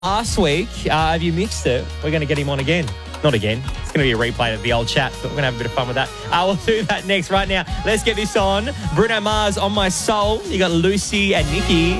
last week. Have you mixed it? We're going to get him on again. Not again. It's going to be a replay of the old chat, but we're going to have a bit of fun with that. We'll do that next. Right now, let's get this on. Bruno Mars, On My Soul. You got Lucy and Nikki.